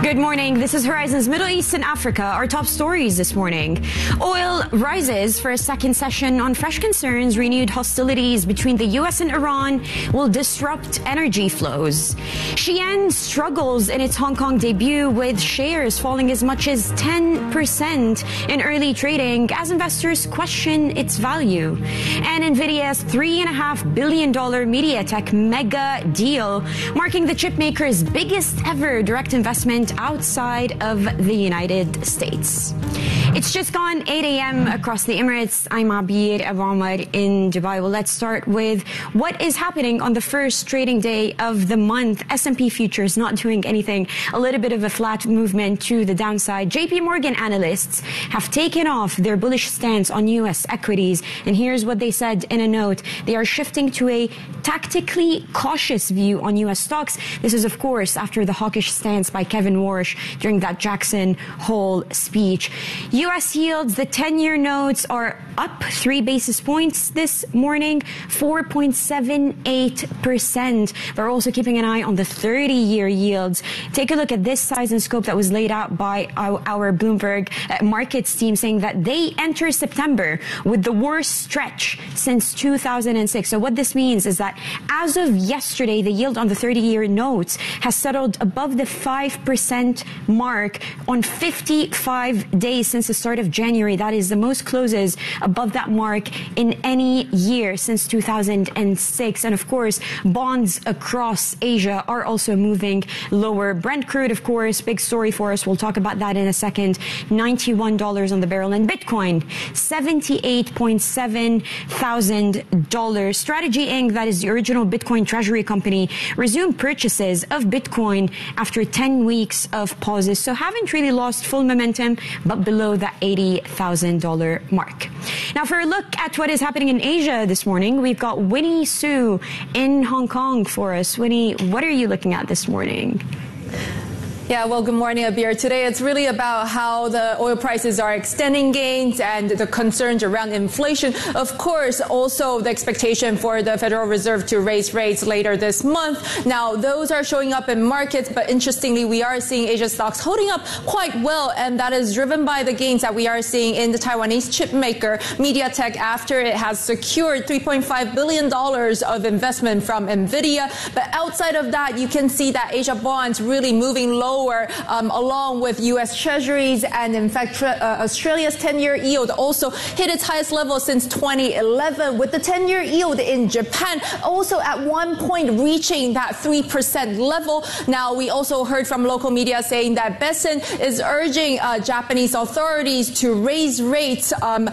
Good morning. This is Horizon's Middle East and Africa. Our top stories this morning. Oil rises for a second session on fresh concerns. Renewed hostilities between the U.S. and Iran will disrupt energy flows. Shein struggles in its Hong Kong debut, with shares falling as much as 10% in early trading as investors question its value. And Nvidia's $3.5 billion MediaTek mega deal, marking the chipmaker's biggest ever direct investment outside of the United States. It's just gone 8 a.m. across the Emirates. I'm Abir Abamar in Dubai. Well, let's start with what is happening on the first trading day of the month. S&P futures not doing anything. A little bit of a flat movement to the downside. JP Morgan analysts have taken off their bullish stance on U.S. equities. And here's what they said in a note. They are shifting to a tactically cautious view on U.S. stocks. This is, of course, after the hawkish stance by Kevin Warsh during that Jackson Hole speech. U.S. yields, the 10-year notes are up 3 basis points this morning, 4.78%. We're also keeping an eye on the 30-year yields. Take a look at this size and scope that was laid out by our Bloomberg markets team, saying that they enter September with the worst stretch since 2006. So what this means is that as of yesterday, the yield on the 30-year notes has settled above the 5% mark on 55 days since the start of January. That is the most closes above that mark in any year since 2006. And of course, bonds across Asia are also moving lower. Brent crude, of course, big story for us. We'll talk about that in a second. $91 on the barrel. And Bitcoin, $78.7 thousand. Strategy Inc., that is the original Bitcoin treasury company, resumed purchases of Bitcoin after 10 weeks of pauses. So haven't really lost full momentum, but below that $80,000 mark. Now, for a look at what is happening in Asia this morning, we've got Winnie Su in Hong Kong for us. Winnie, what are you looking at this morning? Yeah, well, good morning, Abir. Today, it's really about how the oil prices are extending gains and the concerns around inflation. Of course, also the expectation for the Federal Reserve to raise rates later this month. Now, those are showing up in markets, but interestingly, we are seeing Asia stocks holding up quite well, and that is driven by the gains that we are seeing in the Taiwanese chip maker MediaTek after it has secured $3.5 billion of investment from Nvidia. But outside of that, you can see that Asia bonds really moving low, along with U.S. Treasuries, and in fact, Australia's 10-year yield also hit its highest level since 2011, with the 10-year yield in Japan also at one point reaching that 3% level. Now, we also heard from local media saying that Besen is urging Japanese authorities to raise rates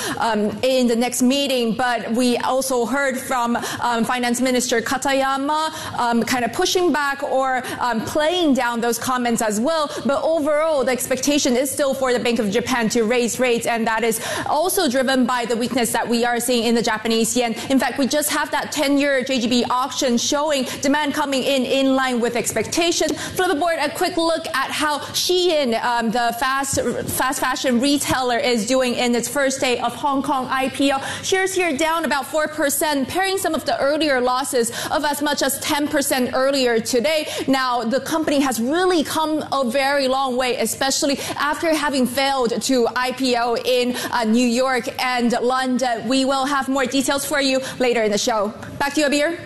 in the next meeting, but we also heard from Finance Minister Katayama kind of pushing back or playing down those comments as well. But overall, the expectation is still for the Bank of Japan to raise rates, and that is also driven by the weakness that we are seeing in the Japanese yen. In fact, we just have that 10-year JGB auction showing demand coming in line with expectation. Flip aboard a quick look at how Shein, the fast fashion retailer, is doing in its first day of Hong Kong IPO. Shares here down about 4%, pairing some of the earlier losses of as much as 10% earlier today. Now, the company has really come a very long way, especially after having failed to IPO in New York and London. We will have more details for you later in the show. Back to you, Abir.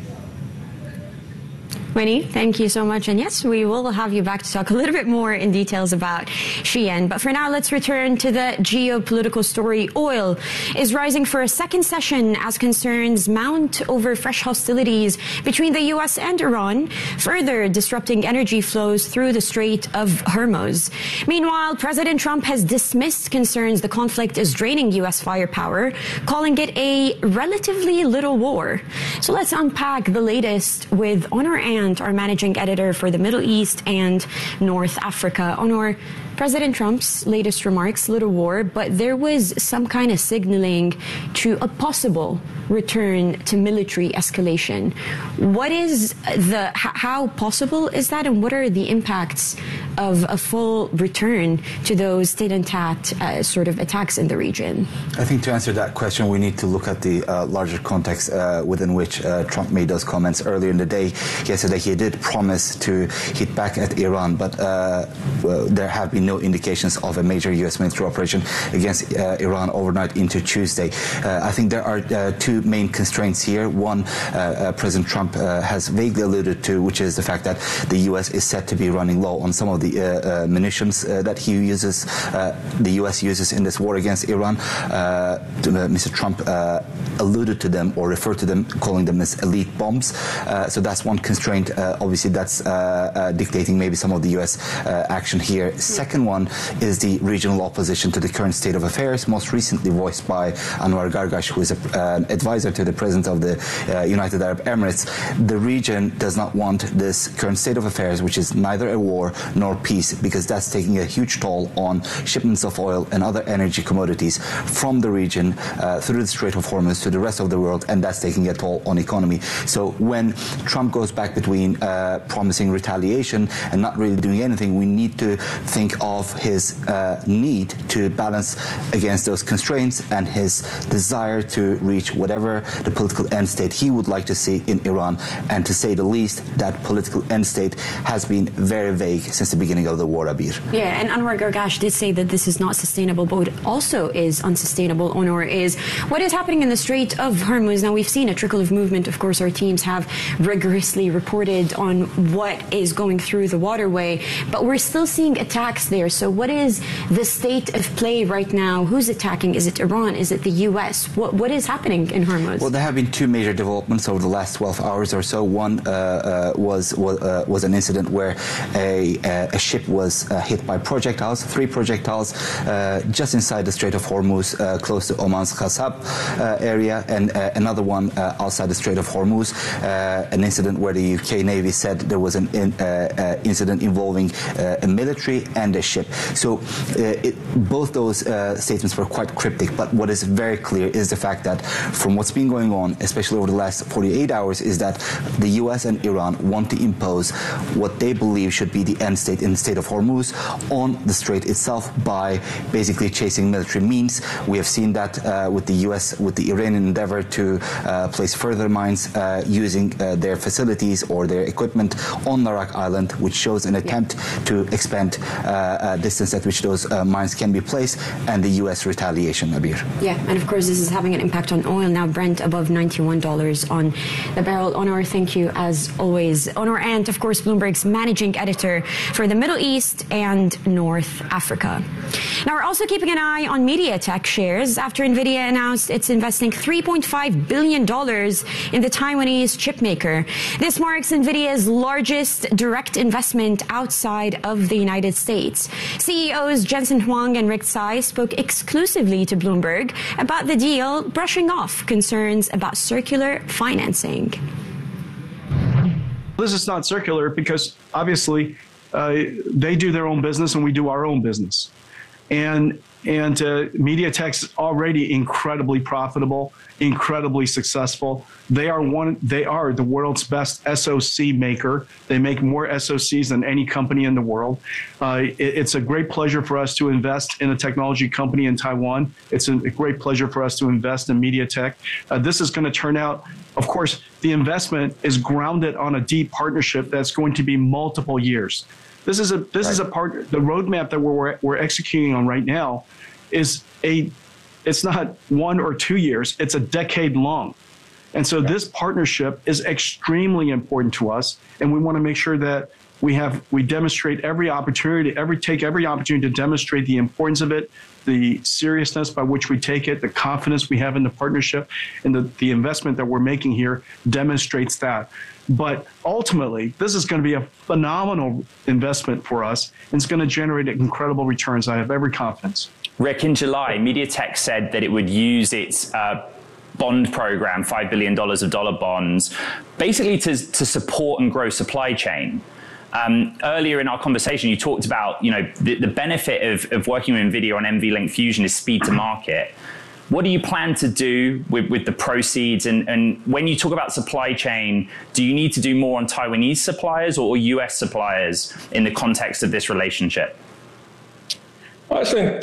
Winnie, thank you so much. And yes, we will have you back to talk a little bit more in details about Shein. But for now, let's return to the geopolitical story. Oil is rising for a second session as concerns mount over fresh hostilities between the U.S. and Iran, further disrupting energy flows through the Strait of Hormuz. Meanwhile, President Trump has dismissed concerns the conflict is draining U.S. firepower, calling it a relatively little war. So let's unpack the latest with Honor Ant, our managing editor for the Middle East and North Africa. Honor, President Trump's latest remarks, little war, but there was some kind of signaling to a possible return to military escalation. What is how possible is that, and what are the impacts of a full return to those tit and tat sort of attacks in the region? I think to answer that question, we need to look at the larger context within which Trump made those comments earlier in the day. Yesterday, he did promise to hit back at Iran, but there have been no indications of a major U.S. military operation against Iran overnight into Tuesday. I think there are two main constraints here. One, President Trump has vaguely alluded to, which is the fact that the U.S. is said to be running low on some of the munitions that he uses, the U.S. uses in this war against Iran. Mr. Trump alluded to them or referred to them, calling them as elite bombs. So that's one constraint. Obviously, that's dictating maybe some of the U.S. action here. Second one is the regional opposition to the current state of affairs, most recently voiced by Anwar Gargash, who is an advisor to the president of the United Arab Emirates. The region does not want this current state of affairs, which is neither a war nor peace, because that's taking a huge toll on shipments of oil and other energy commodities from the region through the Strait of Hormuz to the rest of the world, and that's taking a toll on economy. So when Trump goes back between promising retaliation and not really doing anything, we need to think of his need to balance against those constraints and his desire to reach whatever the political end state he would like to see in Iran. And to say the least, that political end state has been very vague since the beginning of the war, Abir. Yeah, and Anwar Gargash did say that this is not sustainable, but what also is unsustainable, Onur, is what is happening in the Strait of Hormuz. Now, we've seen a trickle of movement. Of course, our teams have rigorously reported on what is going through the waterway, but we're still seeing attacks there. So what is the state of play right now? Who's attacking? Is it Iran? Is it the U.S.? What is happening in Hormuz? Well, there have been two major developments over the last 12 hours or so. One was an incident where a ship was hit by projectiles, 3 projectiles, just inside the Strait of Hormuz, close to Oman's Khassab area, and another one outside the Strait of Hormuz, an incident where the UK Navy said there was an incident involving a military and a ship. So both those statements were quite cryptic, but what is very clear is the fact that from what's been going on, especially over the last 48 hours, is that the US and Iran want to impose what they believe should be the end state in the State of Hormuz on the strait itself by basically chasing military means. We have seen that with the US, with the Iranian endeavor to place further mines using their facilities or their equipment on Narak Island, which shows an attempt to expand distance at which those mines can be placed, and the US retaliation, Abir. Yeah, and of course this is having an impact on oil. Now Brent above $91 on the barrel. Onur, thank you as always. Onur Ant, of course, Bloomberg's managing editor for the Middle East and North Africa. Now we're also keeping an eye on MediaTek shares after NVIDIA announced it's investing $3.5 billion in the Taiwanese chipmaker. This marks NVIDIA's largest direct investment outside of the United States. CEOs Jensen Huang and Rick Tsai spoke exclusively to Bloomberg about the deal, brushing off concerns about circular financing. This is not circular because obviously they do their own business and we do our own business. And MediaTek's already incredibly profitable, incredibly successful. They are the world's best SoC maker. They make more SoCs than any company in the world. It's a great pleasure for us to invest in a technology company in Taiwan. It's a great pleasure for us to invest in MediaTek. This is going to turn out, of course, the investment is grounded on a deep partnership that's going to be multiple years. This is a part. The roadmap that we're executing on right now is it's not 1 or 2 years. It's a decade long, and so this partnership is extremely important to us, and we want to make sure that we demonstrate every opportunity, take every opportunity to demonstrate the importance of it, the seriousness by which we take it, the confidence we have in the partnership, and the investment that we're making here demonstrates that. But ultimately, this is going to be a phenomenal investment for us, and it's going to generate incredible returns. I have every confidence. Rick, in July, MediaTek said that it would use its bond program, $5 billion of dollar bonds, basically to support and grow supply chain. Earlier in our conversation, you talked about, the benefit of working with NVIDIA on NVLink Fusion is speed to market. What do you plan to do with the proceeds? And when you talk about supply chain, do you need to do more on Taiwanese suppliers or US suppliers in the context of this relationship? I think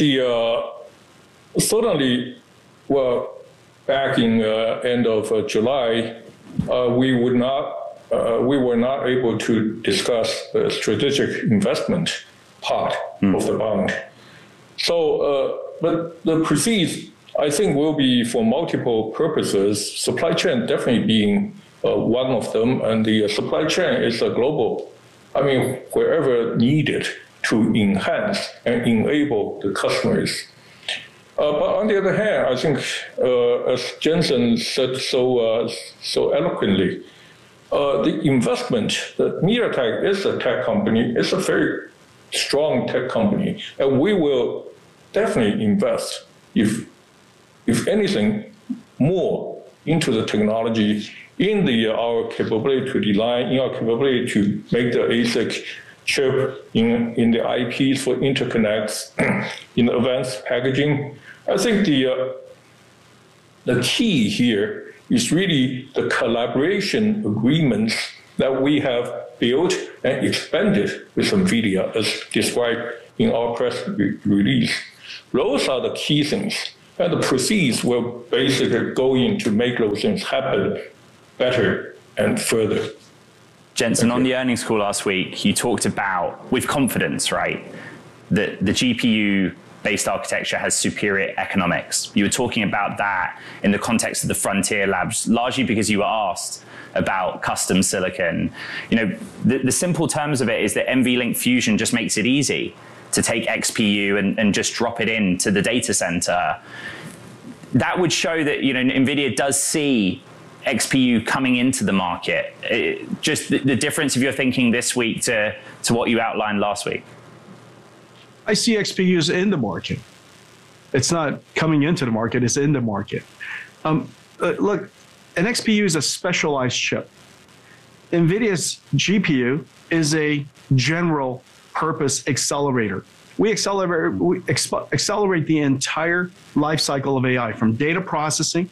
certainly, back in end of July, we were not able to discuss the strategic investment part of the bond. So, but the proceeds, I think, will be for multiple purposes. Supply chain definitely being one of them, and the supply chain is a global. I mean, wherever needed to enhance and enable the customers. But on the other hand, I think, as Jensen said so eloquently, the investment, that MediaTek is a tech company, it's a very strong tech company, and we will definitely invest, if anything, more into the technology, in our capability to design, in our capability to make the ASIC chip, in the IPs for interconnects, in advanced packaging. I think the key here is really the collaboration agreements that we have built and expanded with NVIDIA, as described in our press release. Those are the key things. And the proceeds will basically go in to make those things happen better and further. Jensen, on the earnings call last week, you talked about, with confidence, right, that the GPU-based architecture has superior economics. You were talking about that in the context of the Frontier Labs, largely because you were asked about custom silicon. The simple terms of it is that NVLink Fusion just makes it easy to take XPU and just drop it into the data center. That would show that NVIDIA does see XPU coming into the market. Just the difference of your thinking this week to what you outlined last week. I see XPUs in the market. It's not coming into the market, it's in the market. Look, an XPU is a specialized chip. NVIDIA's GPU is a general purpose accelerator. We accelerate the entire life cycle of AI, from data processing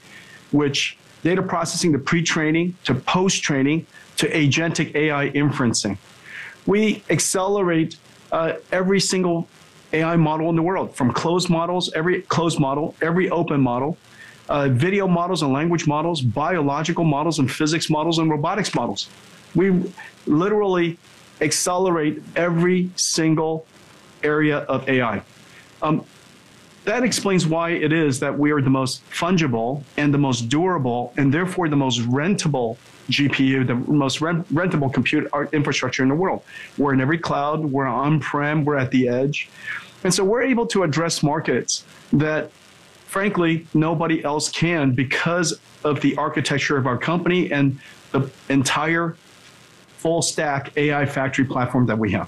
to pre-training, to post-training, to agentic AI inferencing. We accelerate every single AI model in the world, from closed models, every closed model, every open model, video models and language models, biological models and physics models and robotics models. We literally accelerate every single area of AI. That explains why it is that we are the most fungible and the most durable, and therefore the most rentable GPU, the most rentable compute infrastructure in the world. We're in every cloud, we're on-prem, we're at the edge. And so we're able to address markets that, frankly, nobody else can, because of the architecture of our company and the entire full stack AI factory platform that we have.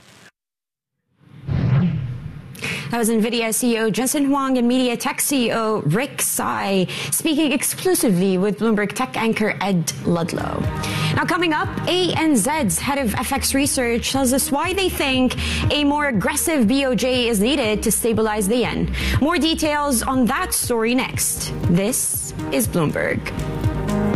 That was NVIDIA CEO Jensen Huang and MediaTek CEO Rick Tsai speaking exclusively with Bloomberg Tech anchor Ed Ludlow. Now coming up, ANZ's head of FX research tells us why they think a more aggressive BOJ is needed to stabilize the yen. More details on that story next. This is Bloomberg.